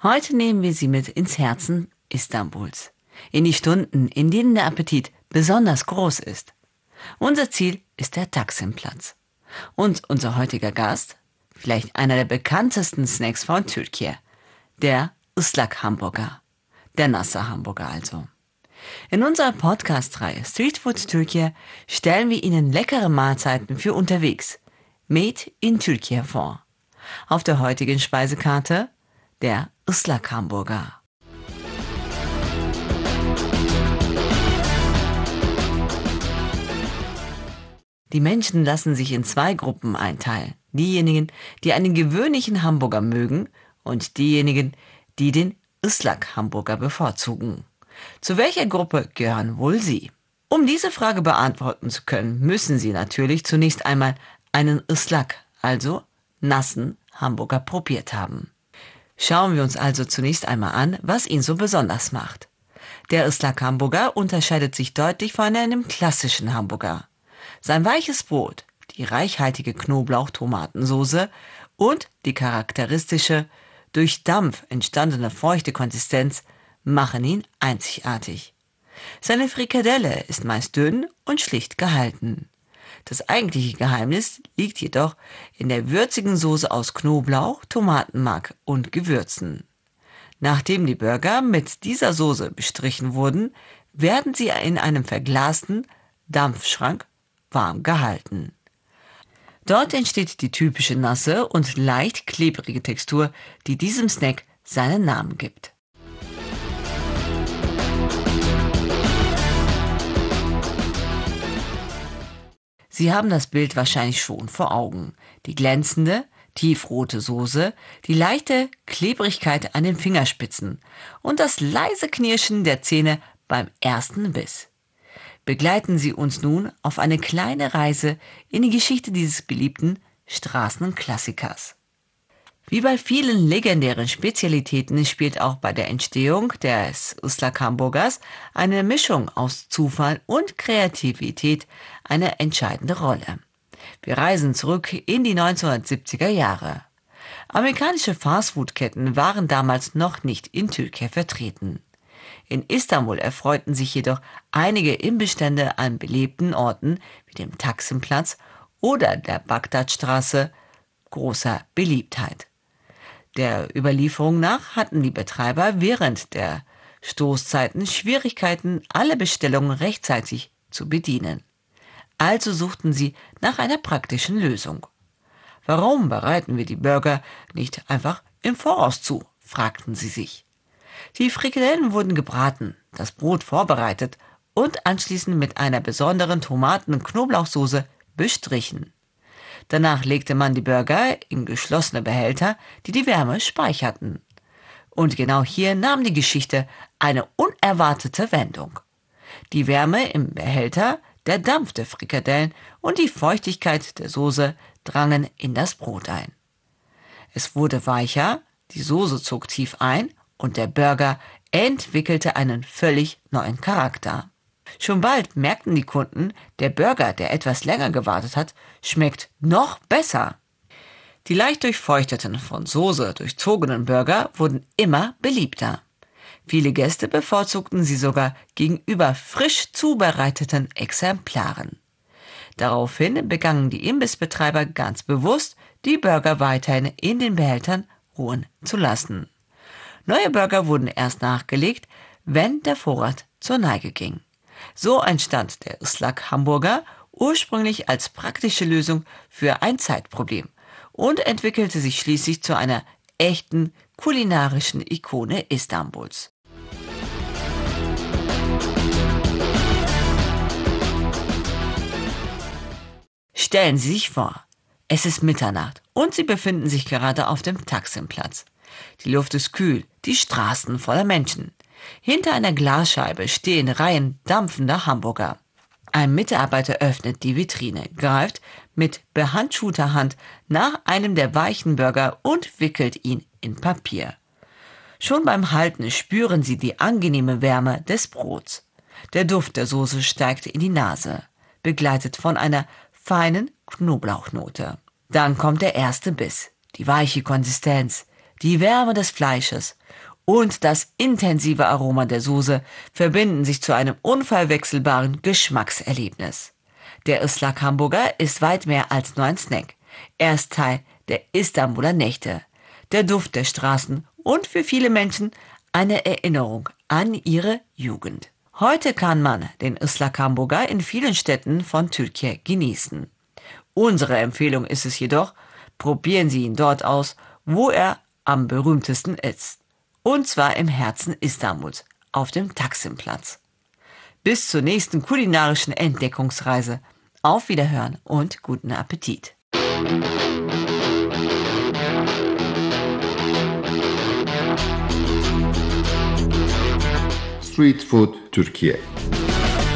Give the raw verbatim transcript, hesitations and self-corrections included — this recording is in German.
Heute nehmen wir Sie mit ins Herzen Istanbuls, in die Stunden, in denen der Appetit besonders groß ist. Unser Ziel ist der Taksimplatz. Und unser heutiger Gast, vielleicht einer der bekanntesten Snacks von Türkei, der Islak Hamburger, der nasse Hamburger also. In unserer Podcast-Reihe Street Food Türkei stellen wir Ihnen leckere Mahlzeiten für unterwegs, made in Türkei vor. Auf der heutigen Speisekarte der Islak Hamburger. Die Menschen lassen sich in zwei Gruppen einteilen. Diejenigen, die einen gewöhnlichen Hamburger mögen und diejenigen, die den Islak Hamburger bevorzugen. Zu welcher Gruppe gehören wohl Sie? Um diese Frage beantworten zu können, müssen Sie natürlich zunächst einmal einen Islak, also nassen Hamburger probiert haben. Schauen wir uns also zunächst einmal an, was ihn so besonders macht. Der Islak Hamburger unterscheidet sich deutlich von einem klassischen Hamburger. Sein weiches Brot, die reichhaltige Knoblauch-Tomatensoße und die charakteristische, durch Dampf entstandene feuchte Konsistenz machen ihn einzigartig. Seine Frikadelle ist meist dünn und schlicht gehalten. Das eigentliche Geheimnis liegt jedoch in der würzigen Soße aus Knoblauch, Tomatenmark und Gewürzen. Nachdem die Burger mit dieser Soße bestrichen wurden, werden sie in einem verglasten Dampfschrank warm gehalten. Dort entsteht die typische nasse und leicht klebrige Textur, die diesem Snack seinen Namen gibt. Sie haben das Bild wahrscheinlich schon vor Augen. Die glänzende, tiefrote Soße, die leichte Klebrigkeit an den Fingerspitzen und das leise Knirschen der Zähne beim ersten Biss. Begleiten Sie uns nun auf eine kleine Reise in die Geschichte dieses beliebten Straßenklassikers. Wie bei vielen legendären Spezialitäten spielt auch bei der Entstehung des Islak Hamburgers eine Mischung aus Zufall und Kreativität eine entscheidende Rolle. Wir reisen zurück in die neunzehnhundertsiebziger Jahre. Amerikanische Fastfood-Ketten waren damals noch nicht in Türkei vertreten. In Istanbul erfreuten sich jedoch einige Imbissstände an belebten Orten wie dem Taksimplatz oder der Bagdadstraße großer Beliebtheit. Der Überlieferung nach hatten die Betreiber während der Stoßzeiten Schwierigkeiten, alle Bestellungen rechtzeitig zu bedienen. Also suchten sie nach einer praktischen Lösung. Warum bereiten wir die Burger nicht einfach im Voraus zu, fragten sie sich. Die Frikadellen wurden gebraten, das Brot vorbereitet und anschließend mit einer besonderen Tomaten- und Knoblauchsoße bestrichen. Danach legte man die Burger in geschlossene Behälter, die die Wärme speicherten. Und genau hier nahm die Geschichte eine unerwartete Wendung. Die Wärme im Behälter, der Dampf der Frikadellen und die Feuchtigkeit der Soße drangen in das Brot ein. Es wurde weicher, die Soße zog tief ein und der Burger entwickelte einen völlig neuen Charakter. Schon bald merkten die Kunden, der Burger, der etwas länger gewartet hat, schmeckt noch besser. Die leicht durchfeuchteten, von Soße durchzogenen Burger wurden immer beliebter. Viele Gäste bevorzugten sie sogar gegenüber frisch zubereiteten Exemplaren. Daraufhin begannen die Imbissbetreiber ganz bewusst, die Burger weiterhin in den Behältern ruhen zu lassen. Neue Burger wurden erst nachgelegt, wenn der Vorrat zur Neige ging. So entstand der Islak Hamburger ursprünglich als praktische Lösung für ein Zeitproblem und entwickelte sich schließlich zu einer echten kulinarischen Ikone Istanbuls. Stellen Sie sich vor, es ist Mitternacht und Sie befinden sich gerade auf dem Taksimplatz. Die Luft ist kühl, die Straßen voller Menschen. Hinter einer Glasscheibe stehen Reihen dampfender Hamburger. Ein Mitarbeiter öffnet die Vitrine, greift mit behandschuhter Hand nach einem der weichen Burger und wickelt ihn in Papier. Schon beim Halten spüren Sie die angenehme Wärme des Brots. Der Duft der Soße steigt in die Nase, begleitet von einer feinen Knoblauchnote. Dann kommt der erste Biss, die weiche Konsistenz, Die Wärme des Fleisches und das intensive Aroma der Soße verbinden sich zu einem unverwechselbaren Geschmackserlebnis. Der Islak Hamburger ist weit mehr als nur ein Snack. Er ist Teil der Istanbuler Nächte, der Duft der Straßen und für viele Menschen eine Erinnerung an ihre Jugend. Heute kann man den Islak Hamburger in vielen Städten von Türkei genießen. Unsere Empfehlung ist es jedoch, probieren Sie ihn dort aus, wo er am berühmtesten ist. Und zwar im Herzen Istanbuls, auf dem Taksimplatz. Bis zur nächsten kulinarischen Entdeckungsreise. Auf Wiederhören und guten Appetit. Street Food Türkiye.